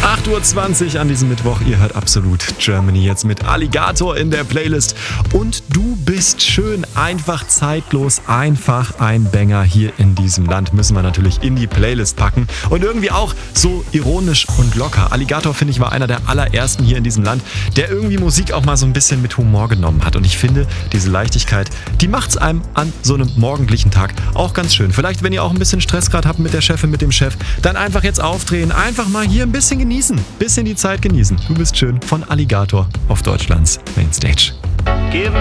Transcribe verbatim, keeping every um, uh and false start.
acht Uhr zwanzig an diesem Mittwoch. Ihr hört Absolut Germany jetzt mit Alligator in der Playlist. Und du bist schön, einfach zeitlos, einfach ein Banger hier in diesem Land. Müssen wir natürlich in die Playlist packen. Und irgendwie auch so ironisch und locker. Alligator, finde ich, war einer der allerersten hier in diesem Land, der irgendwie Musik auch mal so ein bisschen mit Humor genommen hat. Und ich finde, diese Leichtigkeit, die macht's einem an so einem morgendlichen Tag auch ganz schön. Vielleicht, wenn ihr auch ein bisschen Stress gerade habt mit der Chefin, mit dem Chef, dann einfach jetzt aufdrehen, einfach mal hier ein bisschen genießen, bisschen die Zeit genießen. Du bist schön von Alligator auf Deutschlands Mainstage.